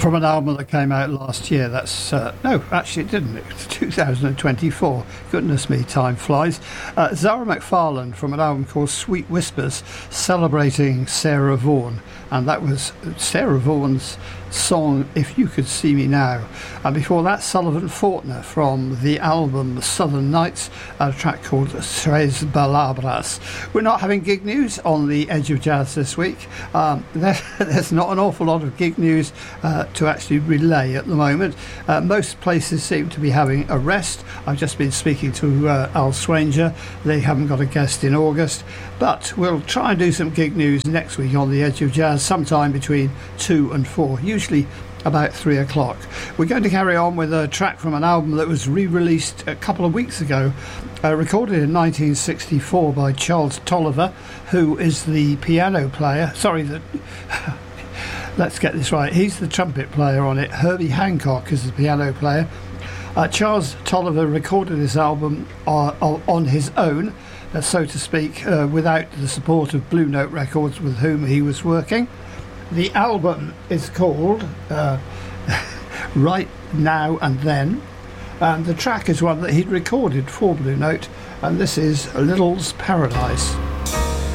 From an album that came out last year. That's no, actually it didn't. It's 2024. Goodness me, time flies. Zara McFarlane from an album called Sweet Whispers, celebrating Sarah Vaughan, and that was Sarah Vaughan's song If You Could See Me Now. And before that, Sullivan Fortner from the album Southern Nights, a track called Tres Palabras. We're not having gig news on the Edge of Jazz this week. There's not an awful lot of gig news to actually relay at the moment. Most places seem to be having a rest. I've just been speaking to Al Swanger. They haven't got a guest in August, but we'll try and do some gig news next week on the Edge of Jazz sometime between 2 and 4, usually about 3 o'clock. We're going to carry on with a track from an album that was re-released a couple of weeks ago, recorded in 1964 by Charles Tolliver, who is the piano player. Let's get this right. He's the trumpet player on it. Herbie Hancock is the piano player. Charles Tolliver recorded this album on his own, so to speak, without the support of Blue Note Records, with whom he was working. The album is called Right Now and Then, and the track is one that he'd recorded for Blue Note, and this is Little's Paradise.